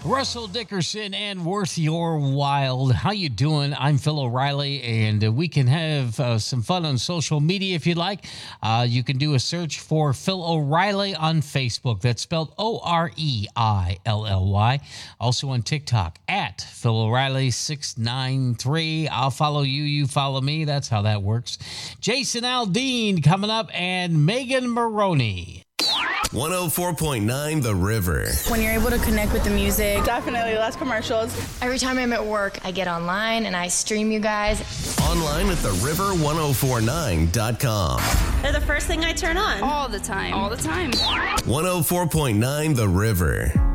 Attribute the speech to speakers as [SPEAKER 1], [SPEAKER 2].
[SPEAKER 1] Russell Dickerson and Worth Your Wild. How you doing? I'm Phil O'Reilly, and we can have some fun on social media if you'd like. You can do a search for Phil O'Reilly on Facebook. That's spelled Oreilly. Also on TikTok at Phil O'Reilly 693. I'll follow you, you follow me. That's how that works. Jason Aldean coming up, and Megan Maroney.
[SPEAKER 2] 104.9 The River.
[SPEAKER 3] When you're able to connect with the music.
[SPEAKER 4] Definitely less commercials.
[SPEAKER 5] Every time I'm at work, I get online and I stream you guys.
[SPEAKER 2] Online at theriver1049.com.
[SPEAKER 6] They're the first thing I turn on.
[SPEAKER 3] All the time.
[SPEAKER 2] 104.9 The River.